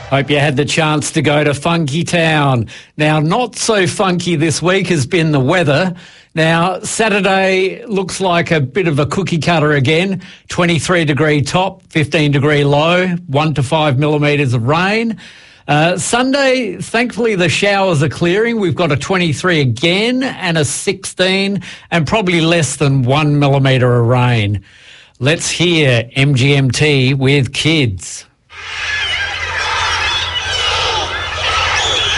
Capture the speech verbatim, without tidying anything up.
Hope you had the chance to go to Funky Town. Now, not so funky this week has been the weather. Now, Saturday looks like a bit of a cookie cutter again. twenty-three degree top, fifteen degree low, one to five millimetres of rain. Uh, Sunday, thankfully, the showers are clearing. We've got a twenty-three again and a sixteen and probably less than one millimetre of rain. Let's hear M G M T with Kids.